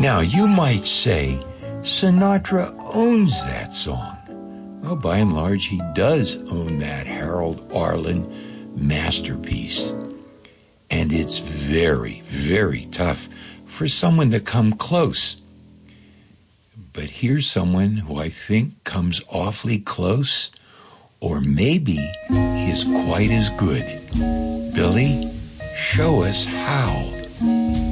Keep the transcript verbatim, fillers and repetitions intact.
Now, you might say Sinatra owns that song. Well, by and large, he does own that Harold Arlen masterpiece. And it's very, very tough for someone to come close. But here's someone who I think comes awfully close, or maybe is quite as good. Billy, show us how.